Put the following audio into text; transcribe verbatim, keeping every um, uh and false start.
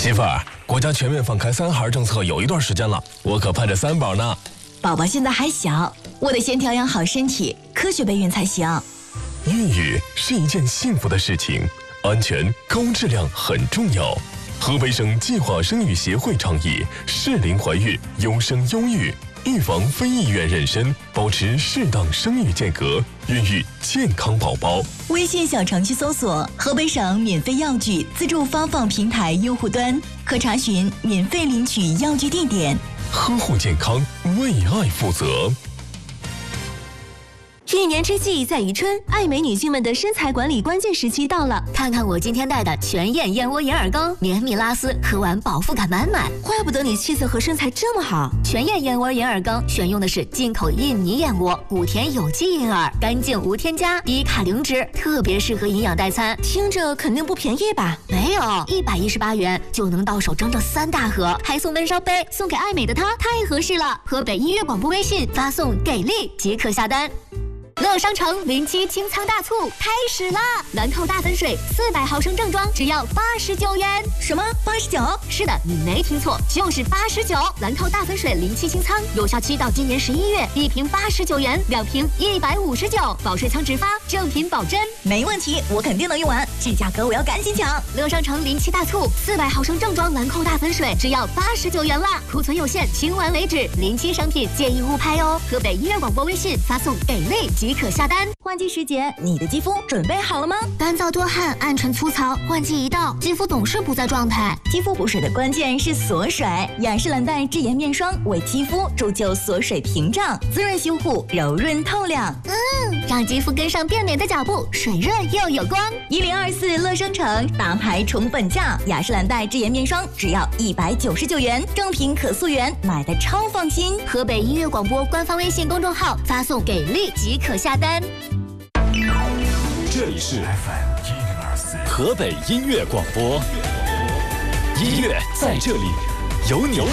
媳妇儿，国家全面放开三孩政策有一段时间了，我可盼着三宝呢。 宝宝现在还小，我得先调养好身体，科学备孕才行。 孕育是一件幸福的事情，安全高质量很重要。河北省计划生育协会倡议适龄怀孕，优生优育，预防非意愿妊娠，保持适当生育间隔，孕育健康宝宝。 微信小程序搜索河北省免费药具自助发放平台用户端，可查询免费领取药具地点。 呵护健康，为爱负责。 一年之计在于春，爱美女性们的身材管理关键时期到了。看看我今天带的全燕燕窝银耳羹，绵密拉丝，喝完饱腹感满满。 怪不得你气色和身材这么好。 全燕燕窝银耳羹选用的是进口印尼燕窝，谷田有机银耳，干净无添加，低卡零脂，特别适合营养代餐。 听着肯定不便宜吧？ 没有，一百一十八元就能到手整整三大盒，还送闷烧杯，送给爱美的她太合适了。河北音乐广播微信发送给力即可下单。乐商城零七清仓大促开始啦！兰蔻大粉水四百毫升正装只要八十九元。 什么？八十九？ 是的，你没听错，就是八十九。兰蔻大粉水零七清仓有效期到今年十一月，一瓶八十九元，两瓶一百五十九，保税仓直发，正品保真。 没问题，我肯定能用完，这价格我要赶紧抢。 乐商城零七大促，四百毫升正装兰蔻大粉水只要八十九元啦，库存有限，清完为止。临期商品建议误拍哦。河北音乐广播微信发送给力即可下单。 换季时节，你的肌肤准备好了吗？ 干燥多汗、暗沉粗糙，换季一到，肌肤总是不在状态。 肌肤补水的关键是锁水，雅诗兰黛智妍面霜为肌肤铸就锁水屏障，滋润修护，柔润透亮。 嗯，让肌肤跟上变美的脚步，水润又有光。 一零二四乐商城大牌宠粉价，雅诗兰黛智妍面霜只要一百九十九元，正品可溯源，买的超放心。 河北音乐广播官方微信公众号发送给力即可下单。 这里是 F M 一零二四河北音乐广播，音乐在这里，有你。